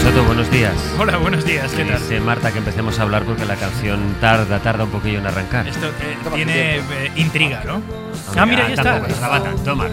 Soto, buenos días. Hola, buenos días, ¿qué tal? Dice Marta que empecemos a hablar porque la canción tarda un poquillo en arrancar. Esto tiene intriga, ¿no? Ah, Mira, ya está. Tampoco, estaba tanto, Marta.